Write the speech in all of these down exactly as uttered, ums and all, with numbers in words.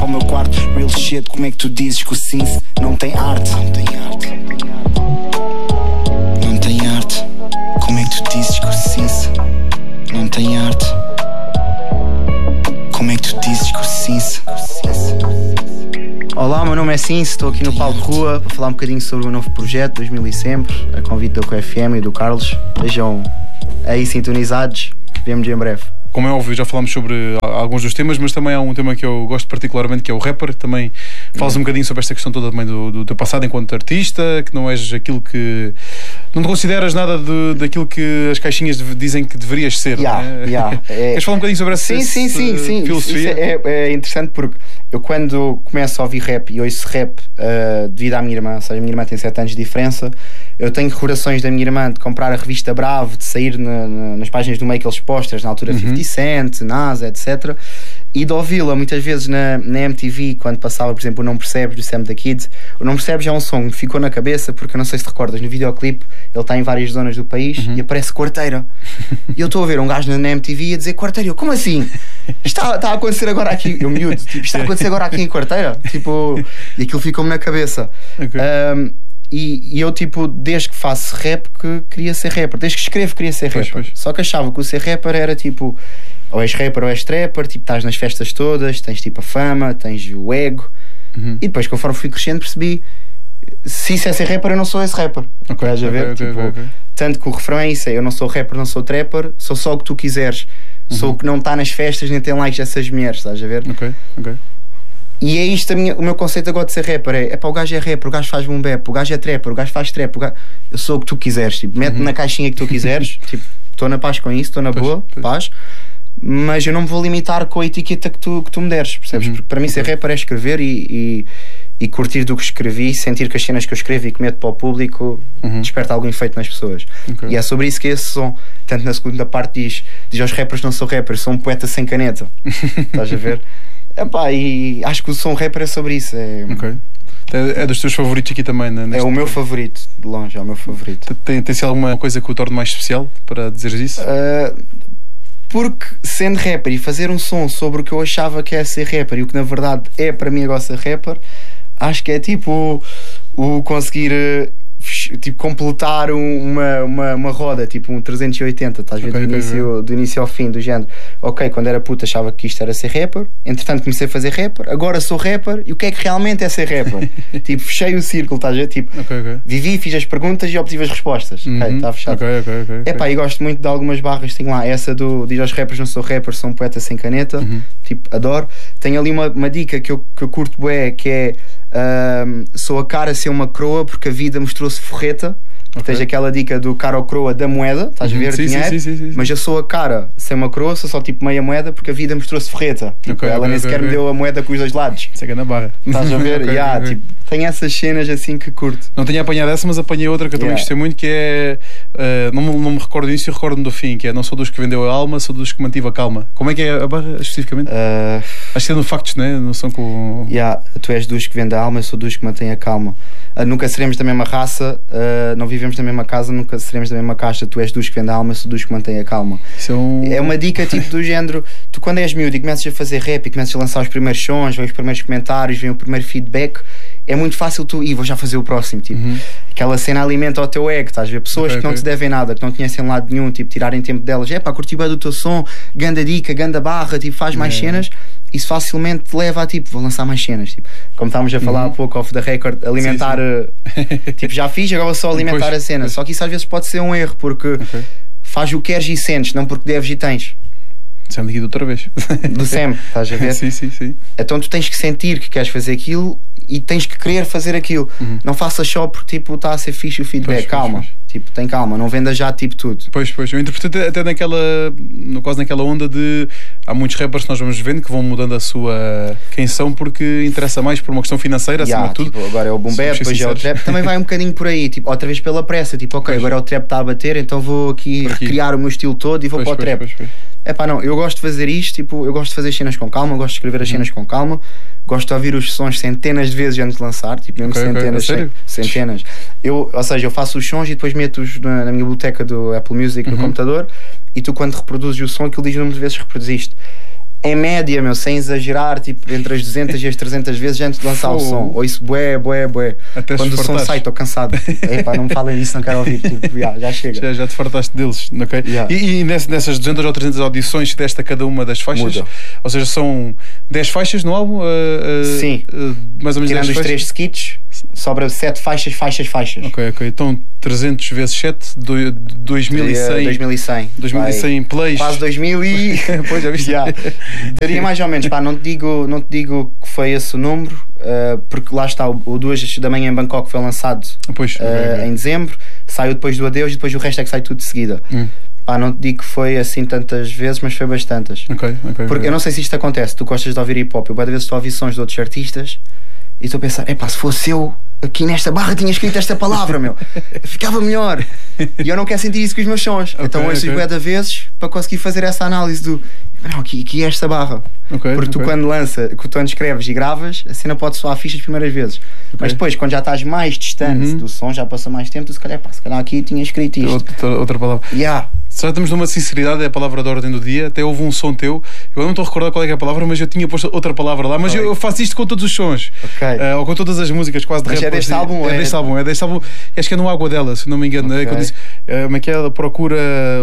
ao meu quarto. Real shit, como é que tu dizes que o Cince não tem arte? Não tem arte. Não tem arte. Como é que tu dizes que o Cince não tem arte? Como é que tu dizes que o Cince? Olá, meu nome é Cince, estou aqui no Palco Rua para falar um bocadinho sobre o novo projeto dois mil e sempre, a convite da F M e do Carlos. Estejam aí sintonizados, vemo-nos em breve. Como é óbvio, já falámos sobre alguns dos temas, mas também há um tema que eu gosto particularmente, que é o rapper. Também falas um bocadinho sobre esta questão toda também do, do teu passado enquanto artista, que não és aquilo que... Não te consideras nada de, daquilo que as caixinhas dizem que deverias ser, yeah, não é? Yeah, é... Queres falar um bocadinho sobre essa, sim, sim, sim, sim. filosofia? Isso, isso é, é interessante porque eu, quando começo a ouvir rap e ouço rap uh, devido à minha irmã, ou seja, a minha irmã tem sete anos de diferença, eu tenho recordações da minha irmã de comprar a revista Bravo, de sair na, na, nas páginas do meio aqueles posters, na altura uhum. fifty Cent, NASA, etcétera. E de ouvi-la muitas vezes na, na M T V, quando passava, por exemplo, o Não Percebes, do Sam da Kid. O Não Percebes é um som que me ficou na cabeça, porque eu não sei se te recordas, no videoclipe ele está em várias zonas do país uhum. e aparece quarteira. E eu estou a ver um gajo na, na M T V a dizer quarteira. Eu, como assim? Está, está a acontecer agora aqui. Eu miúdo, tipo, está a acontecer agora aqui em quarteira? Tipo, e aquilo ficou-me na cabeça. Okay. Um, E, e eu, tipo, desde que faço rap, que queria ser rapper. Desde que escrevo, queria ser rapper. Pois, pois. Só que achava que o ser rapper era tipo, ou és rapper ou és trapper, tipo, estás nas festas todas, tens tipo a fama, tens o ego. Uhum. E depois, conforme fui crescendo, percebi, se isso é ser rapper, eu não sou esse rapper. Okay, Estás a ver? Okay, tipo, okay, okay. Tanto que o refrão é isso: eu não sou rapper, não sou trapper, sou só o que tu quiseres. Uhum. Sou o que não está nas festas nem tem likes dessas mulheres. Estás a ver? Ok, ok. E é isto a minha, o meu conceito agora de ser rapper. É, é pá, o gajo é rapper, o gajo faz boom bap, o gajo é trapper, o gajo faz trap, o gajo... Eu sou o que tu quiseres, tipo, mete-me uhum. na caixinha que tu quiseres. Tipo, estou na paz com isso, estou na pois, boa, pois. paz. Mas eu não me vou limitar com a etiqueta que tu, que tu me deres, percebes? Uhum. Porque para mim ser rapper é escrever e, e, e curtir do que escrevi, sentir que as cenas que eu escrevo e que meto para o público uhum. desperta algum efeito nas pessoas. Okay. E é sobre isso que esse som, tanto na segunda parte diz, diz aos rappers não sou rapper, sou um poeta sem caneta. Estás a ver? Epá, e acho que o som rapper é sobre isso. É, okay. é, é dos teus favoritos aqui também, né, é o meu favorito, de longe, é o meu favorito. Tem, tem-se alguma coisa que o torne mais especial para dizeres isso? Uh, porque sendo rapper e fazer um som sobre o que eu achava que é ser rapper e o que na verdade é para mim agora ser rapper, acho que é tipo o, o conseguir tipo completar uma, uma, uma roda, tipo um trezentos e oitenta, estás a ver? Okay, do, início, okay. do início ao fim, do género. Ok, quando era puta achava que isto era ser rapper, entretanto comecei a fazer rapper, agora sou rapper, e o que é que realmente é ser rapper? Tipo, fechei o círculo, estás a ver? Tipo, okay, okay. vivi, fiz as perguntas e obtive as respostas. Uhum. Ok, está fechado. Okay, okay, okay, Epá, okay. e gosto muito de algumas barras, tenho lá essa do diz aos rappers não sou rapper, sou um poeta sem caneta, uhum. tipo, adoro. Tenho ali uma, uma dica que eu, que eu curto bué, que é Uh, sou a cara a ser uma croa porque a vida mostrou-se forreta. Okay. Tens aquela dica do cara ou croa da moeda, estás uhum. a ver sim, dinheiro, sim, sim, sim, sim. Mas eu sou a cara sem uma croa, sou só tipo meia moeda porque a vida mostrou-se forreta. Tipo, okay, ela okay, nem sequer okay. me deu a moeda com os dois lados. Isso é que é na barra. Estás a ver? okay, yeah, okay. Tipo, tem essas cenas assim que curto. Não tinha apanhado essa, mas apanhei outra que eu também yeah. gostei muito, que é uh, não, não me recordo disso e recordo-me do fim, que é não sou dos que vendeu a alma, sou dos que mantive a calma. Como é que é a barra especificamente? Uh... Acho que é no Factos, né? Não são com... yeah, tu és dos que vende a alma, eu sou dos que mantém a calma. Uh, nunca seremos da mesma raça, uh, não vivemos na mesma casa, nunca seremos da mesma caixa. Tu és dos que vende a alma, eu sou dos que mantém a calma. Isso é, um... é uma dica tipo do género, tu quando és miúdo e começas a fazer rap e começas a lançar os primeiros sons, vem os primeiros comentários, vem o primeiro feedback, é muito fácil tu, e vou já fazer o próximo, tipo, uhum. aquela cena alimenta o teu ego, estás a ver? Pessoas okay, que não okay. te devem nada, que não te conhecem lado nenhum, tipo, tirarem tempo delas, é pá, curti bem do teu som, ganda dica, ganda barra, tipo, faz mais yeah. cenas, isso facilmente te leva a tipo, vou lançar mais cenas, tipo, como estávamos a falar uhum. há pouco off the record, alimentar, sim, sim. tipo, já fiz, agora vou só alimentar pois, a cena, pois. Só que isso às vezes pode ser um erro, porque okay. faz o que queres e sentes, não porque deves e tens. Sempre aqui de outra vez. Do sempre, estás a ver? Sim, sim, sim. Então tu tens que sentir que queres fazer aquilo e tens que querer fazer aquilo. Uhum. Não faças só porque tipo está a ser fixe o feedback. Pois, calma, pois, pois. Tipo, tem calma, não vendas já tipo tudo. Pois, pois. Eu interpretei até naquela, no, quase naquela onda de há muitos rappers que nós vamos vendo que vão mudando a sua quem são porque interessa mais por uma questão financeira, yeah, acima de tudo. Tipo, agora é o boom bap, depois é o trap. Também vai um bocadinho por aí, tipo, outra vez pela pressa. Tipo, ok, pois. Agora o trap está a bater, então vou aqui, aqui recriar o meu estilo todo e vou pois, para o pois, trap. Pois, pois. É pá, não, eu gosto de fazer isto, tipo, eu gosto de fazer as cenas com calma, gosto de escrever as cenas hum. com calma, gosto de ouvir os sons centenas de vezes antes de lançar, tipo, mesmo okay, centenas, okay. centenas. Eu, ou seja, eu faço os sons e depois meto-os na, na minha biblioteca do Apple Music no uhum. computador, e tu quando reproduzes o som, aquilo diz o número de vezes que reproduziste. em média, meu, sem exagerar, tipo, entre as duzentas e as trezentas vezes antes de lançar o som. Ou isso, bué, bué, bué. Até Quando o som sai, estou cansado. Epá, não me falem disso, não quero ouvir. Tipo, já, já chega. Já, já te fartaste deles, ok? Yeah. E, e nessas duzentas ou trezentas audições desta cada uma das faixas? Muda. Ou seja, são dez faixas no álbum? Uh, uh, Sim. Uh, mais ou menos Tirando os três skits, sobra sete faixas, faixas, faixas. Ok, ok. Então trezentos vezes sete, dois mil e cem. dois mil e cem. dois mil e cem plays. Quase dois mil e... Pois, já viste? Yeah. Daria mais ou menos, pá, não te digo, não te digo que foi esse o número, uh, porque lá está, o, o duas da manhã em Bangkok foi lançado pois, uh, okay, okay. em dezembro, saiu depois do Adeus e depois o resto é que sai tudo de seguida. Hum. Pá, não te digo que foi assim tantas vezes, mas foi bastantes. Ok, ok. Porque okay. eu não sei se isto acontece, tu gostas de ouvir hip hop, eu várias vezes estou a ouvir sons de outros artistas e estou a pensar, epá, se fosse eu aqui nesta barra tinha escrito esta palavra, meu, ficava melhor. E eu não quero sentir isso com os meus sons. Okay, então ouço okay. bué de vezes para conseguir fazer essa análise do não, aqui, aqui é esta barra. Okay, porque tu okay. quando lança, tu quando escreves e gravas, a cena pode soar fixe as primeiras vezes. Okay. Mas depois, quando já estás mais distante uhum. do som, já passou mais tempo, tu se calhar, pá, se calhar aqui tinha escrito isto. Outra, outra palavra. Yeah. Já estamos numa sinceridade, é a palavra da ordem do dia. Até houve um som teu, eu não estou a recordar qual é, que é a palavra, mas eu tinha posto outra palavra lá. Mas okay. eu faço isto com todos os sons, okay. uh, ou com todas as músicas, quase de mas rap. É deste álbum? É, é deste álbum, é deste álbum. Acho que é no Água Dela, se não me engano. Okay. É, quando diz, uh, como é que é? Ela procura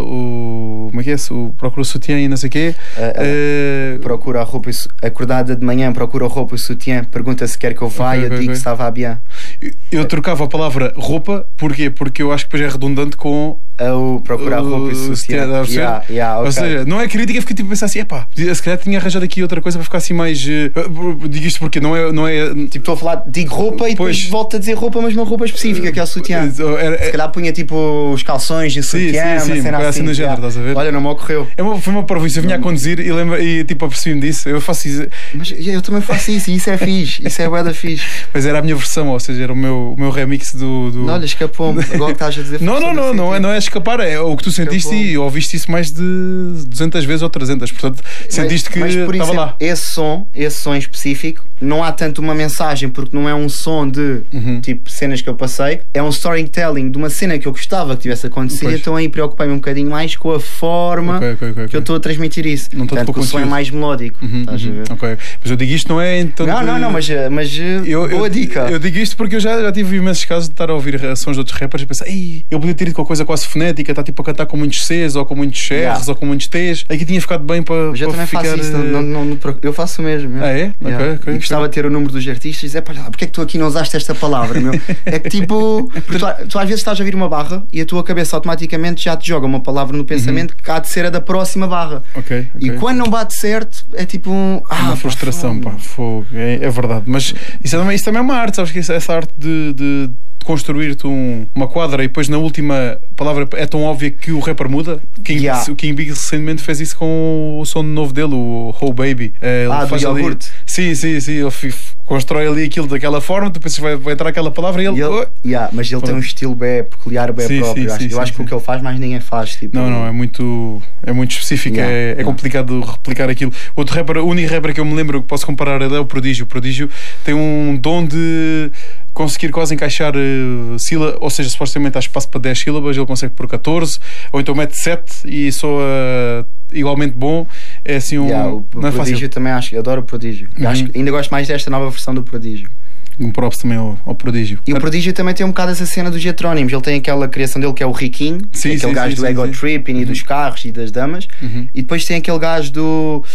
o. Como é que é? O, procura o sutiã e não sei o quê. Uh, uh, procura a roupa, acordada de manhã, procura a roupa e o sutiã, pergunta se quer que eu vá okay, e eu okay, digo que estava bien. Eu, eu trocava a palavra roupa, porquê? Porque eu acho que depois é redundante com. O procurar uh, roupa e sutiã. Yeah, yeah, okay. Ou seja, não é crítica, fiquei tipo a pensar assim, epá, se calhar tinha arranjado aqui outra coisa para ficar assim mais. Uh, digo isto porque não é. Não é tipo, estou a falar, digo roupa e pois, depois volto a dizer roupa, mas uma roupa específica, que é o sutiã. Uh, era, se calhar punha tipo os calções e o sutiã, sim, sim, uma cena assim. assim no género, estás a ver? Olha, não me ocorreu. É uma, foi uma província, eu vinha a conduzir e, lembra, e tipo apercebi-me disso. Eu faço isso. Mas eu também faço isso e isso é fixe, isso é bué da fixe. Mas era a minha versão, ou seja, era o meu, o meu remix do. do... Não, olha, escapou-me. Agora que estás a dizer. Não, não, não, não é, não é escapar, é o que tu sentiste e ouviste isso mais de duzentas vezes ou trezentas, portanto sentiste que estava lá. Esse som, esse som em específico, não há tanto uma mensagem, porque não é um som de uhum. tipo cenas que eu passei, é um storytelling de uma cena que eu gostava que tivesse acontecido, pois. Então aí preocupei-me um bocadinho mais com a forma okay, okay, okay, que okay. eu estou a transmitir isso. Não tanto que o som é mais melódico. Uhum, estás uhum. a ver? Okay. Mas eu digo isto não é então. Não, não, não, mas, mas eu, boa eu, dica. Eu digo isto porque eu já, já tive imensos casos de estar a ouvir sons de outros rappers e pensar, ei, eu podia ter ido com a coisa quase fonética, está tipo a cantar com muitos Cs ou com muitos R's yeah. ou com muitos T's, aqui tinha ficado bem para. Mas eu para também ficar... faço isso, não, não, não, eu faço o mesmo. Ah, é? Yeah. Okay, okay, e gostava okay. de ter o número dos artistas e dizer, pá, porque é que tu aqui não usaste esta palavra, meu? É que tipo, tu, tu às vezes estás a ouvir uma barra e a tua cabeça automaticamente já te joga uma palavra no pensamento uhum. que há de ser a da próxima barra. Okay, okay. E quando não bate certo, é tipo um. Ah, uma frustração, pá, fogo. É, é verdade. Mas isso também, isso também é uma arte, sabes que essa arte de. de construir-te um, uma quadra e depois na última palavra é tão óbvia que o rapper muda. King, yeah. O King Big recentemente fez isso com o som novo dele, o Oh Baby. Ele ah, do iogurte. Sim, sim, sim. Ele constrói ali aquilo daquela forma, tu pensas que vai, vai entrar aquela palavra e ele. E ele oh. yeah, mas ele Pronto. tem um estilo bem peculiar, bem sim, próprio. Sim, acho. Sim, eu sim, acho sim. que o que ele faz, mais ninguém faz. Tipo, não, não, é muito, é muito específico, yeah, é, é yeah. complicado replicar aquilo. Outro rapper, o único rapper que eu me lembro que posso comparar é o Prodígio. O Prodígio tem um dom de conseguir quase encaixar uh, sílabas, ou seja, supostamente há espaço para dez sílabas, ele consegue por catorze, ou então mete sete e soa uh, igualmente bom. É assim um. Yeah, o não é Prodígio fácil. Também acho, eu adoro o Prodígio. Uhum. Acho, ainda gosto mais desta nova versão do Prodígio. Um props também ao, ao Prodígio. E o Prodígio também tem um bocado essa cena dos heterónimos. Ele tem aquela criação dele que é o Riquinho, sim, aquele sim, gajo sim, do sim, Ego sim. Tripping uhum. e dos carros e das damas. Uhum. E depois tem aquele gajo do.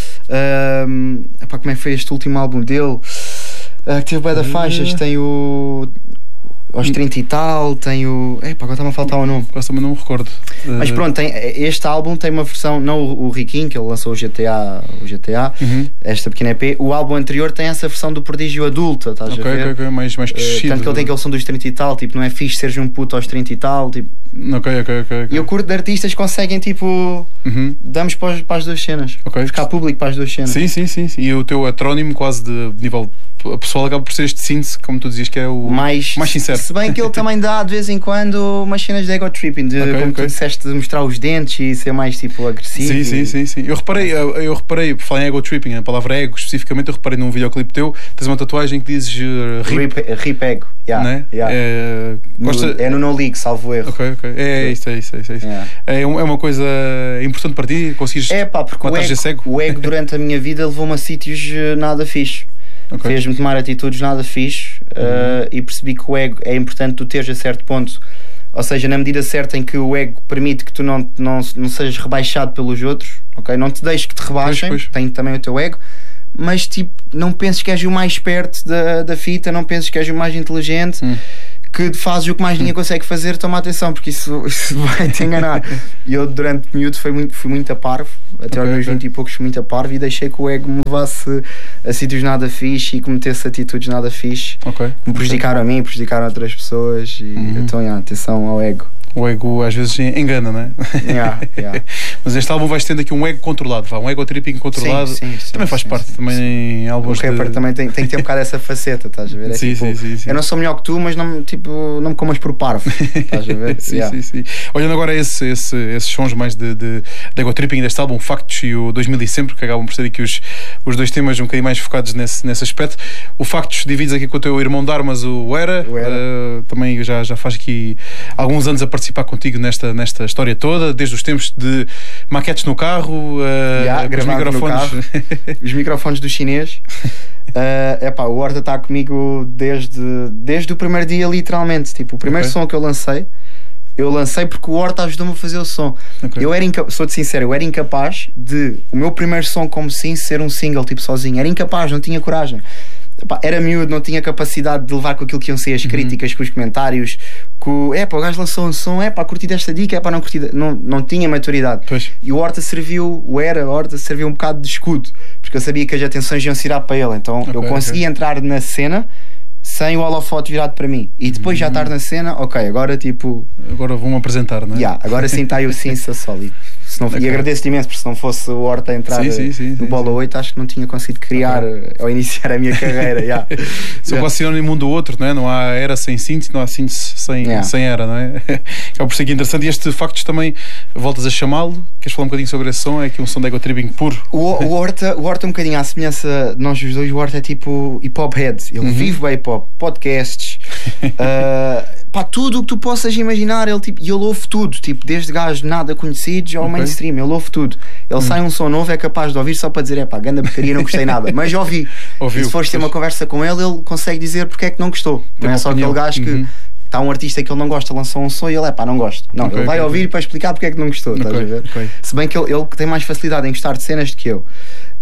Um, epá, como é que foi este último álbum dele? Uh, que teve bué da faixas. Tem o. Aos trinta e tal, tem o. Epá, agora está-me a faltar o nome. Agora também não me recordo. Mas pronto, tem, este álbum tem uma versão, não o, o Riquinho, que ele lançou o G T A, o G T A uhum. esta pequena E P. O álbum anterior tem essa versão do Prodígio adulta, estás okay, a ver? Ok, ok, mais, mais crescido. Uh, tanto que ele tem aquele som dos trinta e tal, tipo, não é fixe seres um puto aos trinta e tal, tipo. Ok, ok, ok. okay. E eu curto de artistas que conseguem, tipo, uhum. damos para, para as duas cenas. Okay. Ficar público para as duas cenas. Sim, sim, sim, sim. E o teu heterónimo quase de nível a pessoa acaba por ser este síntese, como tu dizias, que é o mais, mais sincero. Se bem que ele também dá de vez em quando umas cenas de ego tripping, de, Okay, como okay. tu disseste, de mostrar os dentes e ser mais tipo agressivo. Sim, sim, sim, sim. Eu reparei, eu, eu reparei, por falar em ego tripping, a palavra ego especificamente, eu reparei num videoclipe teu, tens uma tatuagem que dizes uh, rip, Rip, rip ego. Yeah, né? yeah. É, No- gosta... é no No League, salvo erro. Ok, ok. É isso, é isso, é isso. É, isso. Yeah. É, um- é uma coisa importante para ti? Conseguires É pá, porque o matar ego, cego? o ego durante a minha vida levou-me a sítios eh, nada fixe. Ok. Fez-me tomar atitudes nada fixe eh, e percebi que o ego é importante tu teres a certo ponto, ou seja, na medida certa em que o ego permite que tu não, não, não sejas rebaixado pelos outros, ok? Não te deixes que te rebaixem, Pois, pois. tem também o teu ego, mas tipo, não penses que és o mais perto da, da fita, não penses que és o mais inteligente, Hum. que fazes o que mais ninguém consegue fazer. Toma atenção, porque isso, isso vai te enganar. E eu durante miúdo fui muito, fui muito a parvo, até Ok, aos meus ok. vinte e poucos fui muito a parvo, e deixei que o ego me levasse a sítios nada fixe e cometesse atitudes nada fixe, Ok. me prejudicaram a mim, prejudicaram outras pessoas. E Uhum. então, yeah, atenção ao ego. O ego às vezes engana, não é? Yeah, yeah. Mas este álbum vais tendo aqui um ego controlado, vá, um ego tripping controlado. Sim, sim, sim, também faz sim, parte, sim, também sim. em O álbuns rapper de... também tem, tem que ter um bocado essa faceta, estás a ver? É Sim, tipo, sim, sim, sim. Eu não sou melhor que tu, mas não, me- tipo, não me comas por parvo, estás a ver? sim, Yeah. sim, sim. Olhando agora esse, esse, esses sons mais de, de, de ego tripping deste álbum, o Factos e o dois mil e Sempre, que acabam por ser aqui os, os dois temas um bocadinho mais focados nesse, nesse aspecto. O Factos divides aqui com o teu irmão de armas, o Era, O Era. Uh, também já, já faz aqui alguns anos a participar contigo nesta, nesta história toda, desde os tempos de maquetes no carro, uh, Yeah, com os gravado no microfones. Os microfones do chinês. Uh, epá, o Horta está comigo desde, desde o primeiro dia, literalmente. Tipo, o primeiro Ok. som que eu lancei, eu lancei porque o Horta ajudou-me a fazer o som. Ok. Eu era inca- sou-te sincero, eu era incapaz de o meu primeiro som como sim ser um single, tipo sozinho. Era incapaz, não tinha coragem. Epá, era miúdo, não tinha capacidade de levar com aquilo que iam ser as Uhum. críticas, com os comentários, com é pá, o gajo lançou um som, é pá, curti desta dica, é pá, não curti, de-" não, não tinha maturidade. Pois. E o Horta serviu, o Era, o Horta serviu um bocado de escudo, porque eu sabia que as atenções iam se virar para ele, então Ok, eu consegui ok. entrar na cena sem o holofote virado para mim. E depois Uhum. já estar na cena, ok, agora tipo, Agora vão-me apresentar, não é? yeah, agora sim está aí o Cinsa sólido. Se não, Ok. E agradeço-te imenso, porque se não fosse o Horta a entrar Sim, sim, sim, no sim, Bola sim. oito, acho que não tinha conseguido criar eh, ou iniciar a minha carreira. Yeah. São Yeah. quase sinónimo um do outro, não é? Não há era sem síntese, não há síntese sem, Yeah. sem era, não é? É por ser aqui interessante. E este Factos também voltas a chamá-lo. Queres falar um bocadinho sobre esse som? É aqui um som de ego tripping puro. O, o, Horta, o Horta, um bocadinho à semelhança de nós os dois, o Horta é tipo hip hop head. Ele Uhum. vive bem hip hop, podcasts, uh, pá, tudo o que tu possas imaginar. Ele, tipo, e ele ouve tudo, tipo, desde gajos nada conhecidos ao Ok. mainstream. Ele ouve tudo. Ele sai um som novo, é capaz de ouvir só para dizer: é pá, ganda porcaria, não gostei nada. Mas já ouvi. Ouviu, E se fores ter pois. uma conversa com ele, ele consegue dizer porque é que não gostou. Tem Não é uma só opinião. aquele gajo que. Uhum. Está um artista que ele não gosta, lançou um som e ele é pá, não gosto. Não, Ok, ele vai ok, ouvir ok. para explicar porque é que não gostou. Estás Ok, a ver? ok. Se bem que ele, ele tem mais facilidade em gostar de cenas do que eu.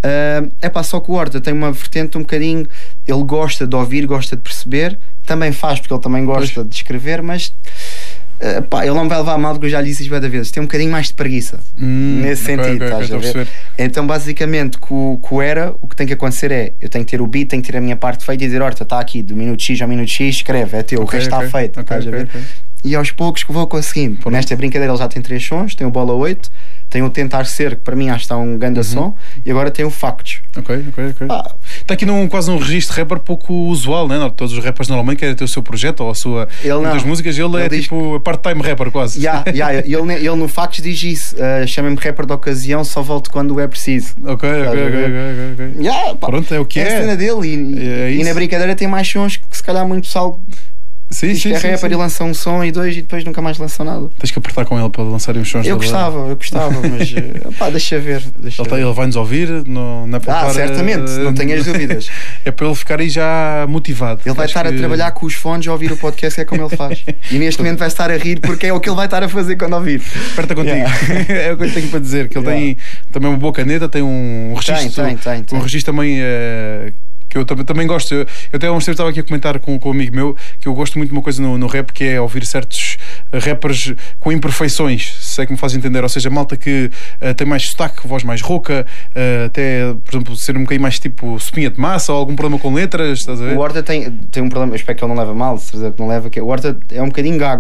É pá, só que o Horta tem uma vertente um bocadinho. Ele gosta de ouvir, gosta de perceber, também faz porque ele também gosta Pois. de escrever, mas eh, pá, ele não me vai levar a mal, porque eu já lhe disse isso várias vezes. Tem um bocadinho mais de preguiça Hum, nesse ok, sentido, ok, estás ok, a estou a ver? perceber. Então, basicamente, com, o- com o Era, o que tem que acontecer é eu tenho que ter o beat, tenho que ter a minha parte feita e dizer: Horta, está aqui, do minuto X ao minuto X, escreve, é teu, o Ok, resto ok, está feito, ok, estás a ok, ver? ok. E aos poucos que vou conseguindo. Pronto. Nesta brincadeira ele já tem três sons, tem o Bola oito, tem o Tentar Ser, que para mim acho que está um grande Uhum. som, e agora tem o Factos. Ok, ok, ok. Ah, Está aqui num, quase num registro rapper pouco usual, né? Todos os rappers normalmente querem ter o seu projeto ou a sua Ele não. muitas músicas. Ele, Ele é diz- tipo part-time rapper quase. yeah, yeah, ele, ne- ele no Factos diz isso, uh, chama-me rapper de ocasião, só volto quando é preciso. Ok, ok, Estás a ok, ver? ok, ok, ok. Yeah, pá, Pronto, é o que é a é. cena dele, e, É e isso. na brincadeira tem mais sons que se calhar muito pessoal Sim, diz sim, que é sim, rapper sim. e lança um som e dois e depois nunca mais lança nada. Tens que apertar com ele para lançarem os sons Eu dele. gostava, eu gostava, mas uh, pá, deixa ver. Deixa Ele, tá- ver. ele vai-nos ouvir, não, não é para Ah, estar, certamente, eh, não tenhas dúvidas. É para ele ficar aí já motivado. Ele vai Acho estar a que- trabalhar com os fones a ouvir o podcast, que é como ele faz. E neste momento vai estar a rir porque é o que ele vai estar a fazer quando ouvir. Aperta contigo. Yeah. É o que eu tenho para dizer. Que ele Yeah. tem também uma boa caneta, tem um registro. tem, tem, tem. Um registro também. eh, que eu também, também gosto. Eu, eu até há uns tempos estava aqui a comentar com, com um amigo meu que eu gosto muito de uma coisa no, no rap, que é ouvir certos eh, rappers com imperfeições, se é que me faz entender. Ou seja, malta que eh, tem mais sotaque, voz mais rouca, eh, até, por exemplo, ser um bocadinho mais tipo sopinha de massa ou algum problema com letras, estás a ver? O Horta tem, tem um problema, eu espero que ele não leva mal, se dizer que não leva, que é, o Horta é um bocadinho gago.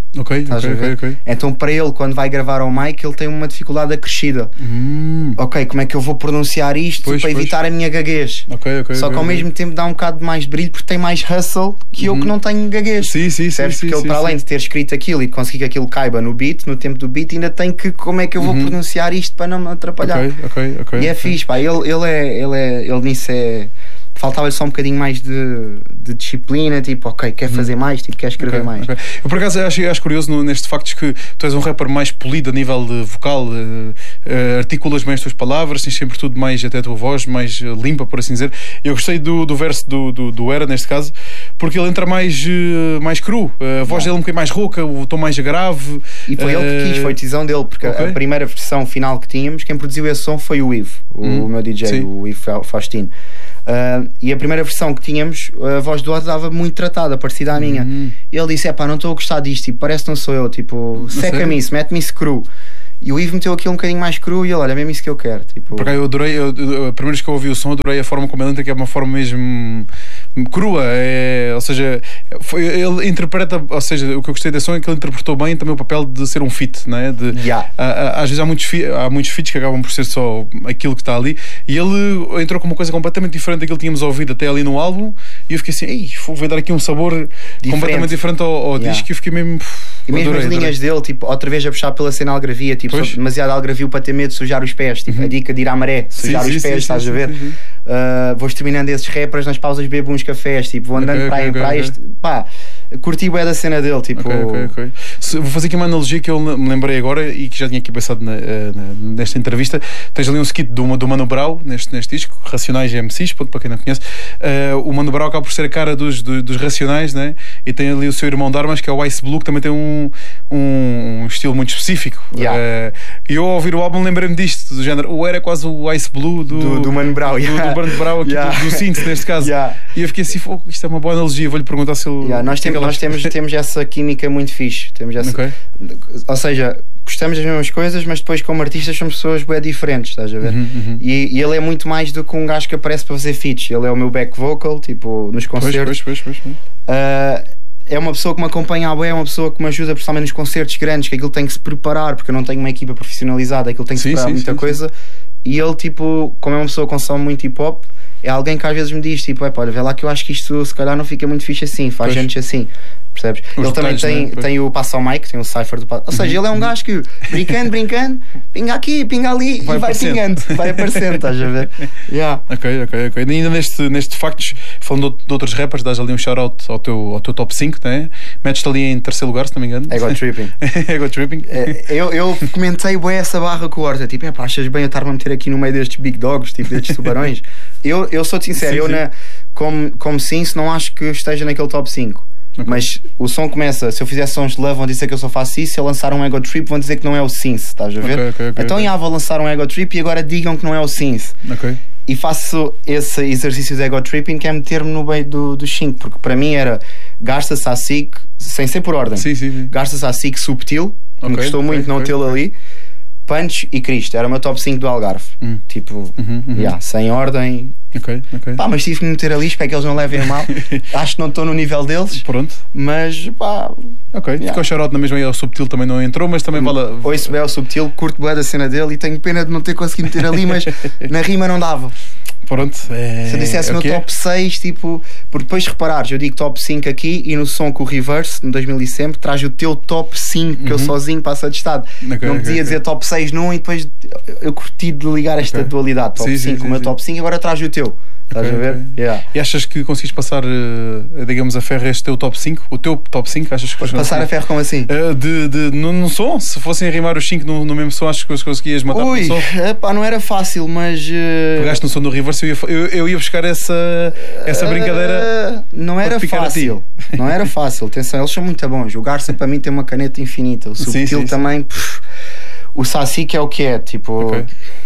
Ok, Estás ok, a ver? ok, ok. Então para ele, quando vai gravar ao mic, ele tem uma dificuldade acrescida. Hum. Ok, como é que eu vou pronunciar isto Pois, para pois. evitar a minha gaguez? Ok, ok. Só que ok, ao ok. mesmo tempo dá um bocado mais de brilho porque tem mais hustle que eu que não tenho gaguez. Sim, sim, sim. Percebes? sim, Porque ele, sim, para sim. além de ter escrito aquilo e conseguir que aquilo caiba no beat, no tempo do beat, ainda tem que como é que eu vou pronunciar isto para não me atrapalhar. Ok, ok, ok. E é ok. fixe, pá. Ele, ele, é, ele, é, ele nisso é. Faltava-lhe só um bocadinho mais de, de disciplina, tipo, ok, quer fazer mais, tipo, quer escrever Ok, mais. ok. Eu por acaso acho, acho curioso no, neste facto que tu és um rapper mais polido a nível de vocal, uh, uh, articulas bem as tuas palavras, tens sempre tudo mais, até a tua voz, mais uh, limpa, por assim dizer. Eu gostei do, do verso do, do, do Era, neste caso, porque ele entra mais, uh, mais cru, uh, a voz dele é um bocadinho mais rouca, o tom mais grave. E foi uh, ele que quis, foi decisão dele, porque ok. a primeira versão final que tínhamos, quem produziu esse som foi o Ivo, o, Hum, o meu D J, sim. o Ivo Fa- Faustino. Uh, e a primeira versão que tínhamos, a voz do Otto estava muito tratada, parecida à minha. Hum. E ele disse: é pá, não estou a gostar disto, tipo, parece que não sou eu, tipo, seca-me sério? isso, mete-me isso cru. E o Ivo meteu aquilo um bocadinho mais cru e ele, olha, é mesmo isso que eu quero. Tipo, Porque eu adorei, eu, eu, a primeira vez que eu ouvi o som, adorei a forma como ele entra, que é uma forma mesmo crua, é, ou seja, foi, ele interpreta, ou seja, o que eu gostei desse som é que ele interpretou bem também o papel de ser um feat, não é? De, Yeah. há- há- às vezes há muitos, fi- há muitos feats que acabam por ser só aquilo que está ali, e ele entrou com uma coisa completamente diferente daquilo que tínhamos ouvido até ali no álbum, e eu fiquei assim, ei, vou dar aqui um sabor completamente diferente ao, ao Yeah. disco, e eu fiquei mesmo. E mesmo adorei, as linhas adorei. dele, tipo, outra vez a puxar pela cena algravia, tipo, Pois. sou demasiado algravio para ter medo de sujar os pés, tipo, a dica de ir à maré, sujar Sim, os sim, pés, sim, estás sim, a ver? sim, sim. Uh, vou exterminando esses rappers, nas pausas bebo uns cafés, tipo, vou andando Ok, praia ok, em ok, praia, ok. este- pá, curti bem da cena dele, tipo, Ok, ok, ok. Se- Vou fazer aqui uma analogia que eu me lembrei agora e que já tinha aqui pensado na, eh, na- nesta entrevista. Tens ali um skit do, do Mano Brown neste, neste disco, Racionais e M Cs, ponto, para quem não conhece. Eh, o Mano Brown acaba por ser a cara dos, dos, dos Racionais, né? E tem ali o seu irmão de armas, que é o Ice Blue, que também tem um, um, um estilo muito específico. Yeah. Eh, E eu, ao ouvir o álbum, lembrei-me disto, do género. O Era é quase o Ice Blue do, Do- do Mano Brown, do, yeah. do Mano Brown, aqui Yeah. do, do synth, neste caso. Yeah. E eu fiquei assim, "Fogo, isto é uma boa analogia. Vou-lhe perguntar se ele. Yeah, nós, o que é temos, que ele nós acha." temos, temos essa química muito fixe, temos essa, Ok. ou seja, gostamos das mesmas coisas, mas depois como artistas somos pessoas bem diferentes, estás a ver? Uhum, uhum. E, e ele é muito mais do que um gajo que aparece para fazer feats, ele é o meu back vocal, tipo, nos Pois, concertos. pois, pois, pois. Uh, é uma pessoa que me acompanha, é uma pessoa que me ajuda principalmente nos concertos grandes, que aquilo tem que se preparar, porque eu não tenho uma equipa profissionalizada, aquilo tem que se Sim, preparar sim, muita sim, coisa. E ele, tipo, como é uma pessoa que consome muito hip hop, é alguém que às vezes me diz, tipo, é pá, olha, vê lá que eu acho que isto se calhar não fica muito fixe assim, faz Pois. antes assim. Percebes? Os Ele também detalhes, tem, né? Pois. tem o passo ao mic, tem o cipher do passo. Ou seja, ele é um gajo que brincando, brincando, pinga aqui, pinga ali Vai e vai aparecendo. pingando, vai aparecendo, estás a ver? Yeah. Ok, ok, ok. E ainda neste, neste factos, falando de, de outros rappers, dás ali um shout-out ao teu, ao teu top cinco, né? Metes-te ali em terceiro lugar, se não me engano. Ego tripping. Ego tripping. É, eu, eu comentei bem essa barra com o Horta, tipo, é pá, achas bem eu estar-me a meter aqui no meio destes big dogs, tipo, destes tubarões? eu, eu sou-te sincero, Sim, eu sim. Na, como, como sim, se não acho que esteja naquele top cinco. Ok. Mas o som começa, se eu fizer sons de love vão dizer que eu só faço isso, se eu lançar um Ego Trip vão dizer que não é o synth, estás a ver? Ok, ok, ok, então ok. já vou lançar um Ego Trip e agora digam que não é o synth. Ok. E faço esse exercício de ego tripping que é meter-me no meio do, dos cinco, porque para mim era gasta-se a SIC, sem ser por ordem, Sim, sim, sim. gasta-se a SIC subtil, que me Ok, gostou ok, muito não ok, tê-lo ok. ali, Punch e Cristo, era o meu top cinco do Algarve. Hum. Tipo, Uhum, uhum. yeah, sem ordem. Ok, ok. Pá, mas tive que me meter ali, espero que eles não levem a mal. Acho que não estou no nível deles, Pronto. mas pá, Ok. Yeah. Ficou o shout-out na mesma aí ao Subtil, também não entrou, mas também vale. a- ouço bem o subtil, curto bem da cena dele e tenho pena de não ter conseguido meter ali, mas na rima não dava. Pronto. É, Se eu dissesse é o no que é. top seis, tipo, porque depois reparares, eu digo top cinco aqui e no som com o Reverse, no dois mil e sempre, traz o teu top cinco que eu sozinho passo a estado. Uhum. Ok, não ok, podia ok. dizer top seis num e depois eu curti de ligar esta Ok. dualidade. Top Sim, sim, cinco, sim, o meu sim. top cinco, agora traz o teu. Estás Ok, a ver? ok. Yeah. E achas que conseguiste passar, eh, digamos, a ferro este teu top cinco? O teu top cinco? Achas que Passar a ferro como assim? Eh, de, de, no, no som, se fossem arrimar os cinco no, no mesmo som, acho que conseguias matar Ui, no som. epá, não era fácil, mas. uh, Pegaste no som do Reverse, eu ia, eu, eu ia buscar essa, essa brincadeira. Uh, não era para picar a ti. fácil. Não era fácil. Atenção, eles são muito bons. O Garça para mim tem uma caneta infinita. O Sim, Subtil sim, sim. também. pff, o Saci que é o que é. Tipo, Ok.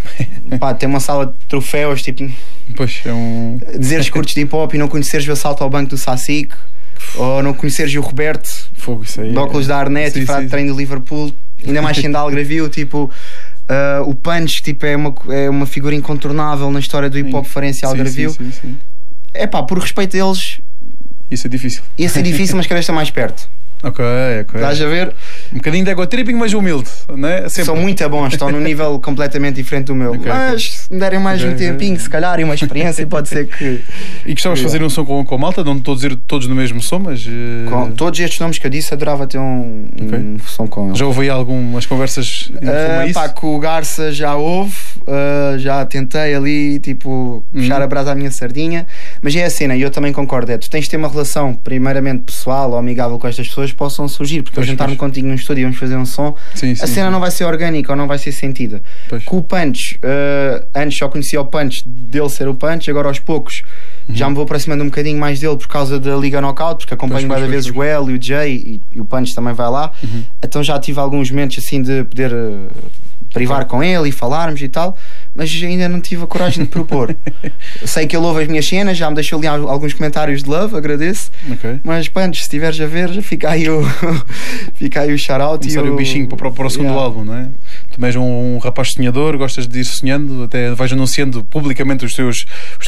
pá, tem uma sala de troféus. Tipo, Pois, é um. dizeres curtos de hip hop e não conheceres o assalto ao banco do Saci, ou não conheceres o Roberto Fogo, isso aí. de óculos da Arnett Sim, e fraco sim. de treino de Liverpool, ainda mais sendo Algravio. Tipo, uh, o Punch tipo, é, uma, é uma figura incontornável na história do hip hop farense Algravio. Sim, sim, sim, sim. É pá, por respeito deles, Isso é difícil. ia ser difícil, mas cada vez está mais perto. Ok, ok. Estás a ver? Um bocadinho de ego tripping, mas humilde, não é? Sempre. São muito bons, estão num nível completamente diferente do meu. Okay, mas okay. se me derem mais Okay, um tempinho, okay. se calhar, e uma experiência, pode ser que. E gostavas de fazer um som com, com a malta? Não estou a dizer todos no mesmo som, mas. Uh... Com todos estes nomes que eu disse, adorava ter um, okay. um som com eles. Já houve aí algumas conversas em uh, pá, com o Garça já houve, uh, já tentei ali, tipo, puxar uhum. a brasa à minha sardinha, mas é a cena, e eu também concordo, é, tu tens de ter uma relação primeiramente pessoal ou amigável com estas pessoas, possam surgir, porque eu jantar-me contigo num estúdio e vamos fazer um som, sim, sim, a cena sim. não vai ser orgânica ou não vai ser sentida. Pois. Com o Punch, uh, antes só conhecia o Punch dele ser o Punch, agora aos poucos uhum. já me vou aproximando um bocadinho mais dele por causa da Liga Knockout, porque acompanho várias vezes o El e o Jay e, e o Punch também vai lá, uhum. então já tive alguns momentos assim de poder uh, privar okay. com ele e falarmos e tal, mas ainda não tive a coragem de propor. Sei que ele ouve as minhas cenas, já me deixou ali alguns comentários de love, agradeço, okay. mas Punch, se estiveres a ver, fica aí o fica aí o shout-out e o... o bichinho para, para o segundo yeah. álbum, não é? Tu és um, um rapaz sonhador, gostas de ir sonhando, até vais anunciando publicamente os teus